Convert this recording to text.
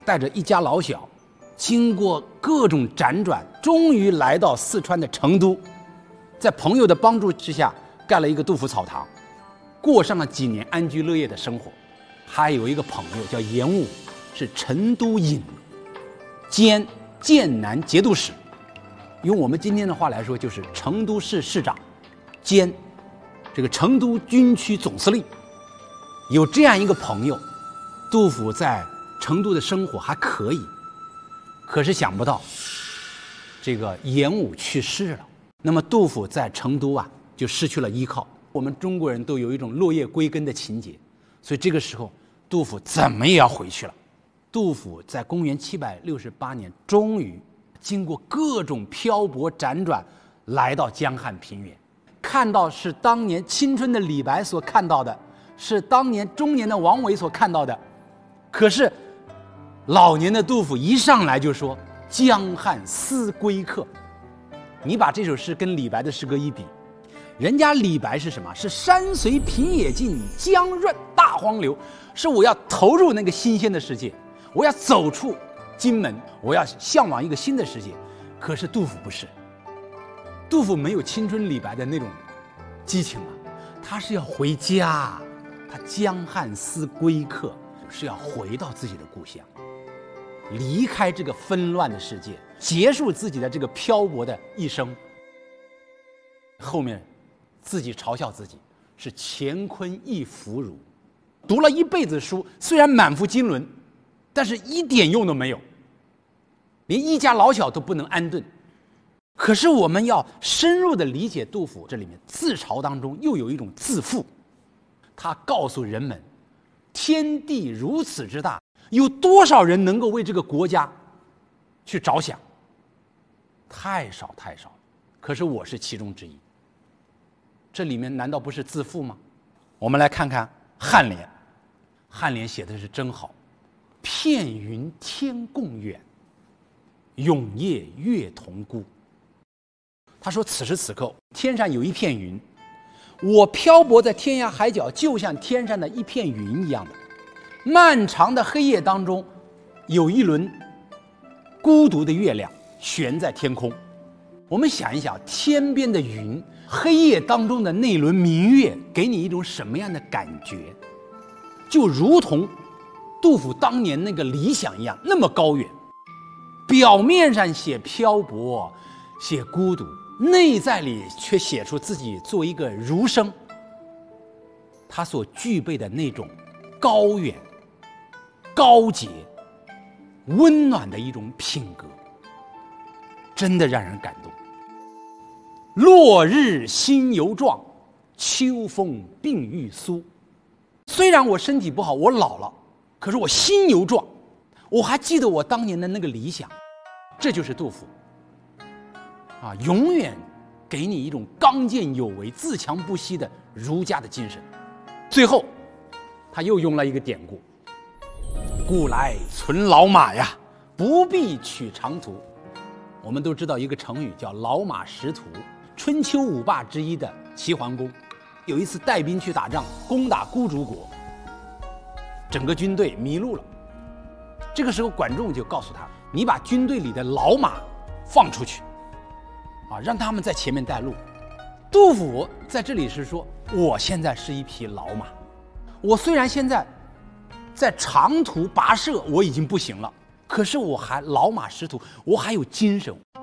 带着一家老小，经过各种辗转，终于来到四川的成都，在朋友的帮助之下，盖了一个杜甫草堂，过上了几年安居乐业的生活。还有一个朋友叫严武，是成都尹兼剑南节度使，用我们今天的话来说，就是成都市市长兼这个成都军区总司令。有这样一个朋友，杜甫在成都的生活还可以，可是想不到这个严武去世了，那么杜甫在成都就失去了依靠。我们中国人都有一种落叶归根的情节，所以这个时候杜甫怎么也要回去了。杜甫在公元768年终于经过各种漂泊辗转，来到江汉平原，看到是当年青春的李白所看到的，是当年中年的王维所看到的。可是老年的杜甫一上来就说江汉思归客。你把这首诗跟李白的诗歌一比，人家李白是什么？是山随平野尽，江润大荒流，是我要投入那个新鲜的世界，我要走出荆门，我要向往一个新的世界。可是杜甫不是，杜甫没有青春李白的那种激情他是要回家，他江汉思归客，是要回到自己的故乡，离开这个纷乱的世界，结束自己的这个漂泊的一生。后面自己嘲笑自己是乾坤一腐儒，读了一辈子书，虽然满腹经纶，但是一点用都没有，连一家老小都不能安顿。可是我们要深入的理解杜甫这里面自嘲当中又有一种自负，他告诉人们，天地如此之大，有多少人能够为这个国家去着想？太少太少，可是我是其中之一。这里面难道不是自负吗？我们来看看颔联，颔联写的是真好，片云天共远，永夜月同孤。他说此时此刻天上有一片云，我漂泊在天涯海角，就像天上的一片云一样的。漫长的黑夜当中，有一轮孤独的月亮悬在天空。我们想一想，天边的云，黑夜当中的那轮明月，给你一种什么样的感觉？就如同杜甫当年那个理想一样，那么高远。表面上写漂泊，写孤独，内在里却写出自己做一个儒生，他所具备的那种高远、高洁、温暖的一种品格，真的让人感动。落日心犹壮，秋风鬓欲苏。虽然我身体不好，我老了，可是我心犹壮，我还记得我当年的那个理想。这就是杜甫永远给你一种刚健有为、自强不息的儒家的精神。最后他又用了一个典故，故来存老马呀，不必取长途。我们都知道一个成语叫老马识途。春秋五霸之一的齐桓公有一次带兵去打仗，攻打孤竹国，整个军队迷路了。这个时候管仲就告诉他，你把军队里的老马放出去让他们在前面带路。杜甫在这里是说，我现在是一匹老马，我虽然现在在长途跋涉我已经不行了，可是我还老马识途，我还有精神。